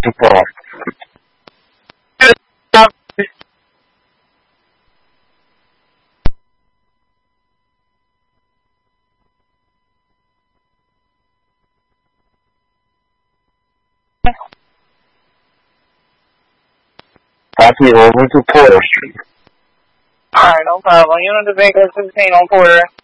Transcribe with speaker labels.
Speaker 1: too far. Pass me over to Porter Street.
Speaker 2: Alright, no problem. Unit to Baker 16 on Porter.